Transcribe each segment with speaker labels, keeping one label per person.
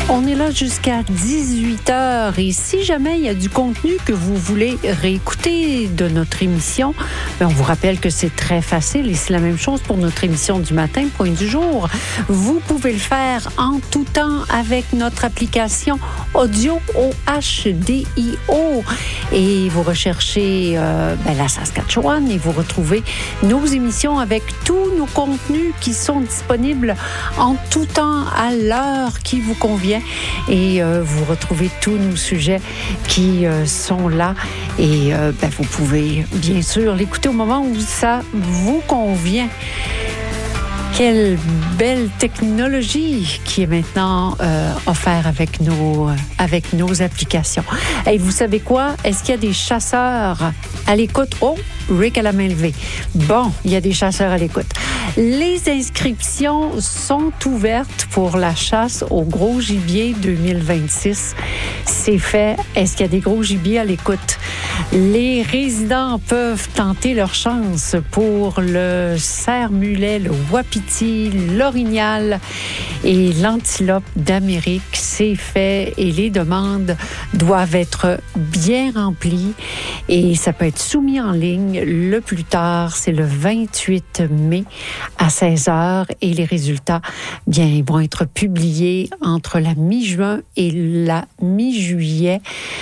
Speaker 1: On est là jusqu'à 18h et si jamais il y a du contenu que vous voulez réécouter de notre émission, on vous rappelle que c'est très facile et c'est la même chose pour notre émission du matin, Point du jour. Vous pouvez le faire en tout temps avec notre application audio OHDIO et vous recherchez la Saskatchewan et vous retrouvez nos émissions avec tous nos contenus qui sont disponibles en tout temps à l'heure qui vous convient. Et vous retrouvez tous nos sujets qui sont là. Et vous pouvez bien sûr l'écouter au moment où ça vous convient. Quelle belle technologie qui est maintenant offerte avec nos applications. Et vous savez quoi? Est-ce qu'il y a des chasseurs à l'écoute? Oh, Rick à la main levée. Bon, il y a des chasseurs à l'écoute. Les inscriptions sont ouvertes pour la chasse au gros gibier 2026. C'est fait. Est-ce qu'il y a des gros gibiers à l'écoute? Les résidents peuvent tenter leur chance pour le cerf-mulet, le wapiti, l'orignal et l'antilope d'Amérique. C'est fait et les demandes doivent être bien remplies et ça peut être soumis en ligne le plus tard, c'est le 28 mai à 16h et les résultats vont être publiés entre la mi-juin et la mi-juillet.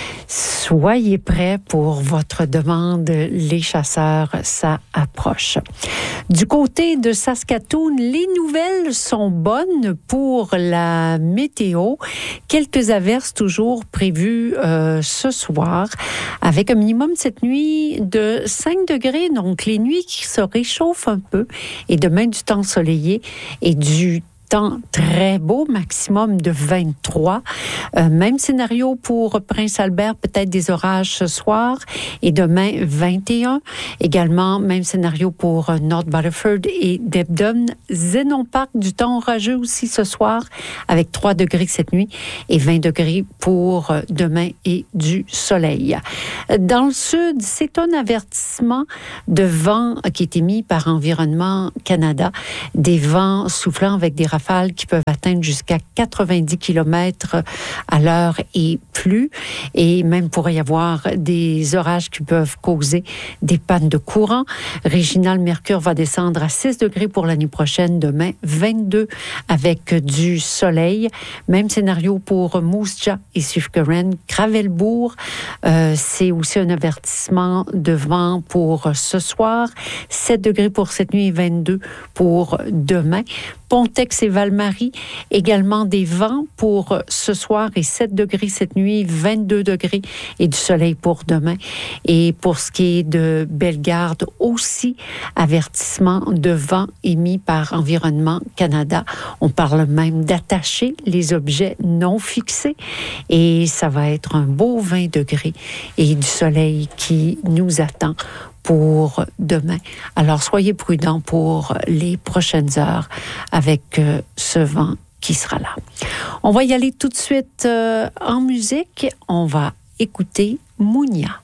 Speaker 1: Soyez prêts pour votre demande, les chasseurs, ça approche. Du côté de Saskatoon, les nouvelles sont bonnes pour la météo. Quelques averses toujours prévues ce soir, avec un minimum cette nuit de 5 degrés, donc les nuits qui se réchauffent un peu, et demain du temps ensoleillé et du temps très beau, maximum de 23. Même scénario pour Prince-Albert, peut-être des orages ce soir et demain 21. Également, même scénario pour North Battleford et Debden. Zenon Park, du temps orageux aussi ce soir avec 3 degrés cette nuit et 20 degrés pour demain et du soleil. Dans le sud, c'est un avertissement de vent qui est émis par Environnement Canada. Des vents soufflant avec des rafales qui peuvent atteindre jusqu'à 90 km à l'heure et plus. Et même pourrait y avoir des orages qui peuvent causer des pannes de courant. Régional Mercure va descendre à 6 degrés pour l'année prochaine. Demain, 22 avec du soleil. Même scénario pour Moose Jaw et Sufkeren. Gravelbourg, c'est aussi un avertissement de vent pour ce soir. 7 degrés pour cette nuit et 22 pour demain. Pontex et Val-Marie, également des vents pour ce soir et 7 degrés cette nuit, 22 degrés et du soleil pour demain. Et pour ce qui est de Bellegarde, aussi avertissement de vent émis par Environnement Canada. On parle même d'attacher les objets non fixés et ça va être un beau 20 degrés et du soleil qui nous attend pour demain. Alors, soyez prudents pour les prochaines heures avec ce vent qui sera là. On va y aller tout de suite en musique. On va écouter Mounia.